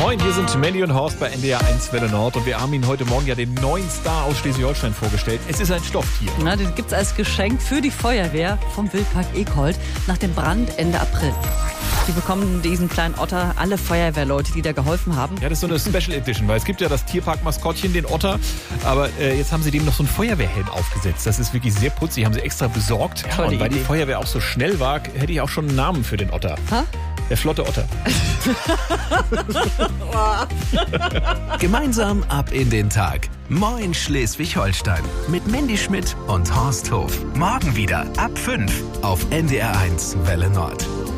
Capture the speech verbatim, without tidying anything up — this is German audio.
Moin, hier sind Mandy und Horst bei N D R eins Welle Nord und wir haben Ihnen heute Morgen ja den neuen Star aus Schleswig-Holstein vorgestellt. Es ist ein Stofftier. Na, den gibt's als Geschenk für die Feuerwehr vom Wildpark Eekholt nach dem Brand Ende April. Die bekommen diesen kleinen Otter alle Feuerwehrleute, die da geholfen haben. Ja, das ist so eine Special Edition, weil es gibt ja das Tierpark-Maskottchen, den Otter, aber äh, jetzt haben sie dem noch so einen Feuerwehrhelm aufgesetzt. Das ist wirklich sehr putzig, haben sie extra besorgt. Ja, und weil Idee. die Feuerwehr auch so schnell war, hätte ich auch schon einen Namen für den Otter. Ha? Der flotte Otter. Gemeinsam ab in den Tag. Moin Schleswig-Holstein. Mit Mandy Schmidt und Horst Hof. Morgen wieder ab fünf auf N D R eins Welle Nord.